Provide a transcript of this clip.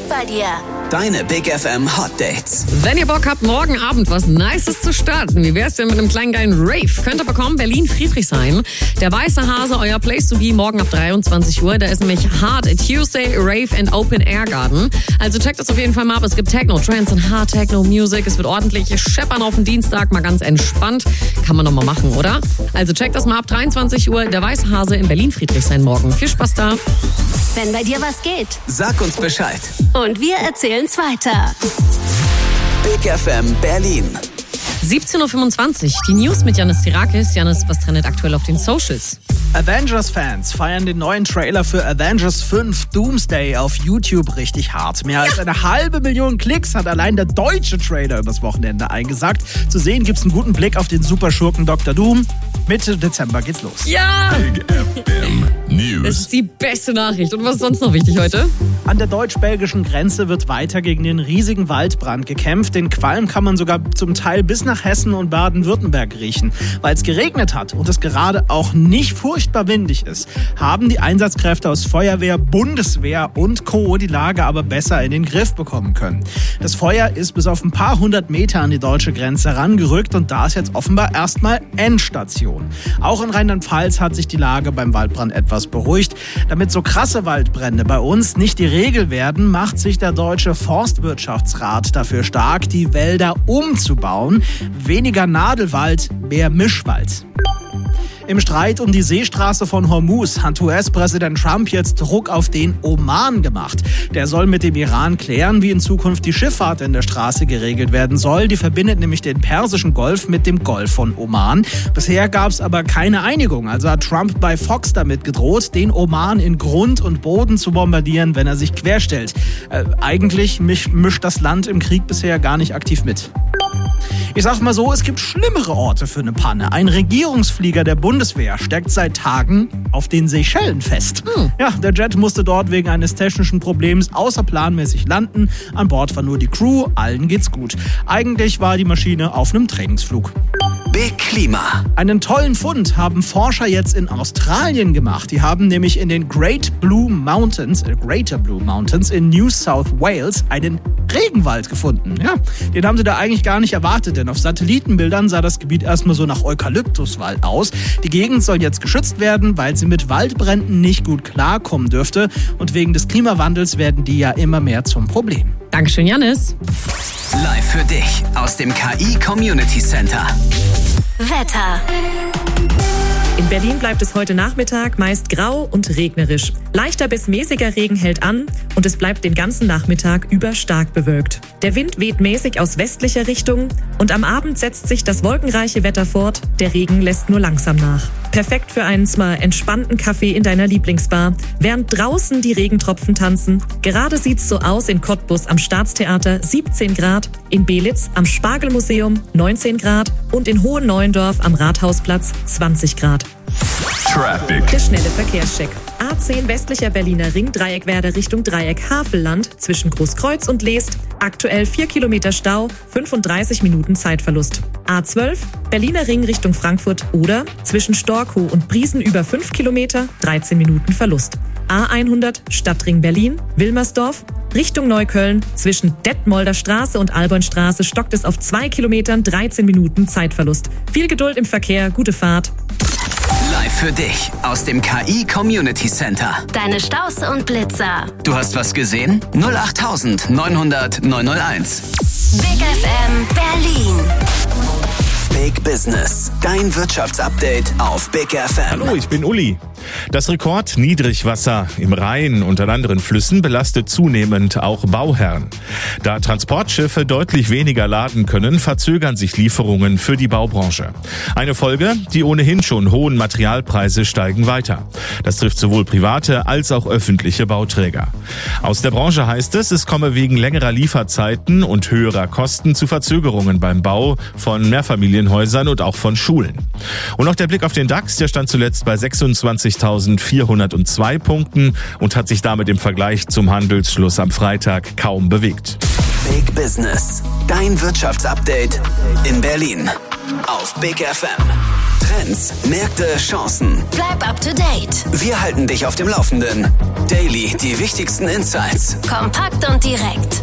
bei dir. Deine Big FM Hot Dates. Wenn ihr Bock habt, morgen Abend was Nices zu starten, wie wär's denn mit einem kleinen geilen Rave? Könnt ihr bekommen, Berlin-Friedrichshain. Der Weiße Hase, euer Place to be, morgen ab 23 Uhr. Da ist nämlich Hard Tuesday, Rave and Open Air Garden. Also checkt das auf jeden Fall mal ab. Es gibt Techno, Trance und Hard Techno Music. Es wird ordentlich scheppern auf den Dienstag, mal ganz entspannt. Kann man doch mal machen, oder? Also checkt das mal ab, 23 Uhr. Der Weiße Hase in Berlin-Friedrichshain morgen. Viel Spaß da. Wenn bei dir was geht. Sag uns Bescheid. Und wir erzählen's weiter. Big FM Berlin. 17.25 Uhr, die News mit Janis Tirakis. Janis, was trendet aktuell auf den Socials? Avengers-Fans feiern den neuen Trailer für Avengers 5 Doomsday auf YouTube richtig hart. Mehr als 500.000 Klicks hat allein der deutsche Trailer übers Wochenende eingesackt. Zu sehen gibt's einen guten Blick auf den Superschurken Dr. Doom. Mitte Dezember geht's los. Ja! Big FM News. Das ist die beste Nachricht. Und was ist sonst noch wichtig heute? An der deutsch-belgischen Grenze wird weiter gegen den riesigen Waldbrand gekämpft. Den Qualm kann man sogar zum Teil bis nach Hessen und Baden-Württemberg riechen. Weil es geregnet hat und es gerade auch nicht furchtbar windig ist, haben die Einsatzkräfte aus Feuerwehr, Bundeswehr und Co. die Lage aber besser in den Griff bekommen können. Das Feuer ist bis auf ein paar hundert Meter an die deutsche Grenze rangerückt und da ist jetzt offenbar erstmal Endstation. Auch in Rheinland-Pfalz hat sich die Lage beim Waldbrand etwas beruhigt. Damit so krasse Waldbrände bei uns nicht die Regel werden, macht sich der Deutsche Forstwirtschaftsrat dafür stark, die Wälder umzubauen. Weniger Nadelwald, mehr Mischwald. Im Streit um die Seestraße von Hormuz hat US-Präsident Trump jetzt Druck auf den Oman gemacht. Der soll mit dem Iran klären, wie in Zukunft die Schifffahrt in der Straße geregelt werden soll. Die verbindet nämlich den Persischen Golf mit dem Golf von Oman. Bisher gab es aber keine Einigung. Also hat Trump bei Fox damit gedroht, den Oman in Grund und Boden zu bombardieren, wenn er sich querstellt. Eigentlich mischt das Land im Krieg bisher gar nicht aktiv mit. Ich sag mal so, es gibt schlimmere Orte für eine Panne. Ein Regierungsflieger der Bundeswehr steckt seit Tagen auf den Seychellen fest. Ja, der Jet musste dort wegen eines technischen Problems außerplanmäßig landen. An Bord war nur die Crew, allen geht's gut. Eigentlich war die Maschine auf einem Trainingsflug. Big Klima. Einen tollen Fund haben Forscher jetzt in Australien gemacht. Die haben nämlich in den Greater Blue Mountains in New South Wales einen Regenwald gefunden. Ja, den haben sie da eigentlich gar nicht erwartet, denn auf Satellitenbildern sah das Gebiet erstmal so nach Eukalyptuswald aus. Die Gegend soll jetzt geschützt werden, weil sie mit Waldbränden nicht gut klarkommen dürfte. Und wegen des Klimawandels werden die ja immer mehr zum Problem. Dankeschön, Janis. Live für dich aus dem KI Community Center. Wetter. In Berlin bleibt es heute Nachmittag meist grau und regnerisch. Leichter bis mäßiger Regen hält an und es bleibt den ganzen Nachmittag über stark bewölkt. Der Wind weht mäßig aus westlicher Richtung und am Abend setzt sich das wolkenreiche Wetter fort. Der Regen lässt nur langsam nach. Perfekt für einen zwar entspannten Kaffee in deiner Lieblingsbar, während draußen die Regentropfen tanzen. Gerade sieht's so aus in Cottbus am Staatstheater 17 Grad, in Belitz am Spargelmuseum 19 Grad und in Hohenneuendorf am Rathausplatz 20 Grad. Traffic. Der schnelle Verkehrscheck. A10 westlicher Berliner Ring, Dreieckwerder Richtung Dreieck Havelland zwischen Großkreuz und Leest. Aktuell 4 Kilometer Stau, 35 Minuten Zeitverlust. A12 Berliner Ring Richtung Frankfurt oder zwischen Storkow und Briesen über 5 Kilometer, 13 Minuten Verlust. A100 Stadtring Berlin, Wilmersdorf Richtung Neukölln. Zwischen Detmolder Straße und Albornstraße stockt es auf 2 Kilometern, 13 Minuten Zeitverlust. Viel Geduld im Verkehr, gute Fahrt. Live für dich aus dem KI Community Center. Deine Staus und Blitzer. Du hast was gesehen? 08000 900 901. Big FM Berlin. Big Business. Dein Wirtschaftsupdate auf Big FM. Hallo, ich bin Uli. Das Rekordniedrigwasser im Rhein und an anderen Flüssen belastet zunehmend auch Bauherren. Da Transportschiffe deutlich weniger laden können, verzögern sich Lieferungen für die Baubranche. Eine Folge, die ohnehin schon hohen Materialpreise steigen weiter. Das trifft sowohl private als auch öffentliche Bauträger. Aus der Branche heißt es, es komme wegen längerer Lieferzeiten und höherer Kosten zu Verzögerungen beim Bau von Mehrfamilienhäusern und auch von Schulen. Und noch der Blick auf den DAX, der stand zuletzt bei 26.402 Punkten und hat sich damit im Vergleich zum Handelsschluss am Freitag kaum bewegt. Big Business. Dein Wirtschaftsupdate in Berlin. auf Big FM. Trends, Märkte, Chancen. Bleib up to date. Wir halten dich auf dem Laufenden. Daily, die wichtigsten Insights. Kompakt und direkt.